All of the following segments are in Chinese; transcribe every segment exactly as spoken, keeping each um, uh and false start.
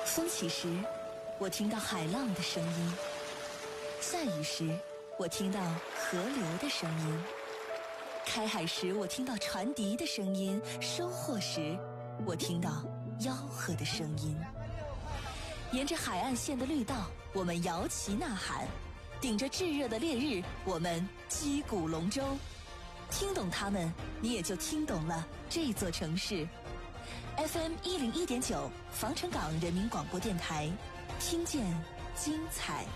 风起时，我听到海浪的声音；下雨时，我听到河流的声音；开海时，我听到船笛的声音；收获时，我听到吆喝的声音。沿着海岸线的绿道，我们摇旗呐喊；顶着炙热的烈日，我们击鼓龙舟。听懂它们，你也就听懂了这座城市。F M 一零一点九，防城港人民广播电台，听见精彩。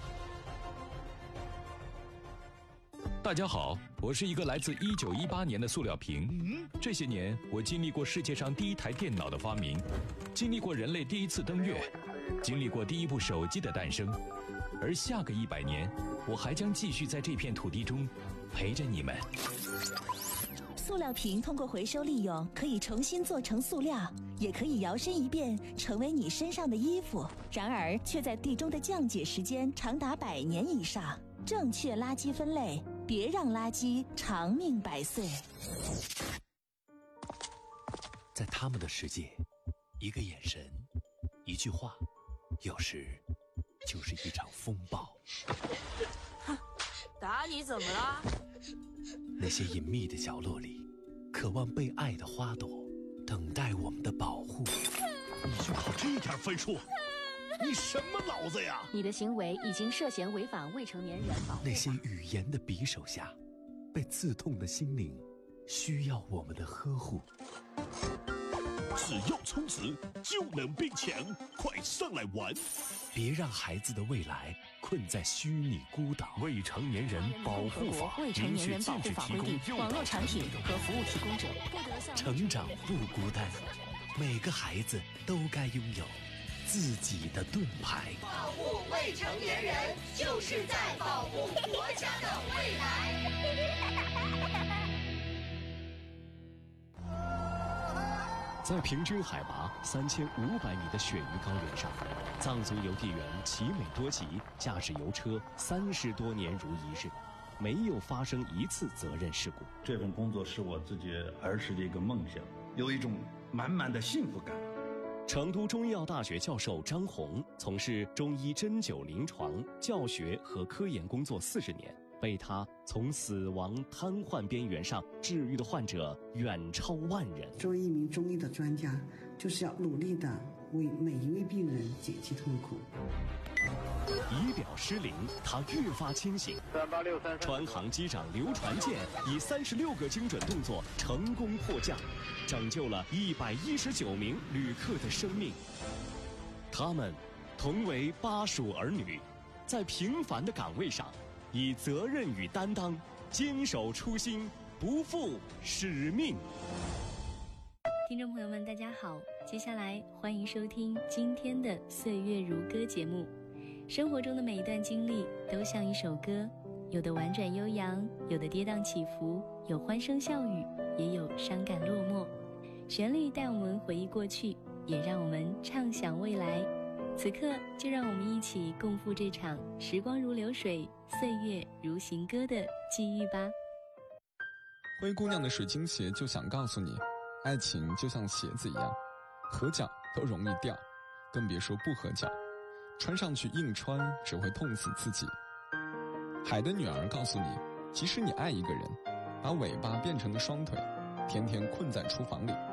大家好，我是一个来自一九一八年的塑料瓶。嗯，这些年我经历过世界上第一台电脑的发明，经历过人类第一次登月，经历过第一部手机的诞生，而下个一百年，我还将继续在这片土地中陪着你们。 塑料瓶通过回收利用，可以重新做成塑料，也可以摇身一变成为你身上的衣服。然而，却在地中的降解时间长达百年以上。正确垃圾分类，别让垃圾长命百岁。 在他们的世界，一个眼神，一句话，有时就是一场风暴。 哼，打你怎么了？ 那些隐秘的角落里，渴望被爱的花朵，等待我们的保护。 你就考这点分数？你什么脑子呀？ 你的行为已经涉嫌违反未成年人保护法。 那些语言的匕首下，被刺痛的心灵，需要我们的呵护。 只要充值就能变强，快上来玩！ 别让孩子的未来困在虚拟孤岛。 未成年人保护法未成年人保护法规定，网络产品和服务提供者不得向成长不孤单，每个孩子都该拥有自己的盾牌。 保护未成年人，就是在保护国家的未来。 在平均海拔三千五百米的雪域高原上，藏族邮递员奇美多吉驾驶邮车三十多年如一日，没有发生一次责任事故。 这份工作是我自己儿时的一个梦想，有一种满满的幸福感。 成都中医药大学教授张红从事中医针灸临床教学和科研工作四十年，被他从死亡瘫痪边缘上治愈的患者远超万人。 作为一名中医的专家，就是要努力的为每一位病人解其痛苦。 仪表失灵，他越发清醒。 三八六三， 船行机长刘传健以三十六个精准动作成功迫降，拯救了一百一十九名旅客的生命。他们同为巴蜀儿女，在平凡的岗位上，以责任与担当，坚守初心，不负使命。 听众朋友们，大家好，接下来欢迎收听今天的《岁月如歌》节目。生活中的每一段经历都像一首歌，有的婉转悠扬，有的跌宕起伏，有欢声笑语，也有伤感落寞。旋律带我们回忆过去，也让我们畅想未来。此刻就让我们一起共赴这场时光如流水，岁月如行歌的际遇吧。 灰姑娘的水晶鞋就想告诉你，爱情就像鞋子一样，合脚都容易掉，更别说不合脚，穿上去硬穿只会痛死自己。海的女儿告诉你，即使你爱一个人，把尾巴变成了双腿，天天困在厨房里，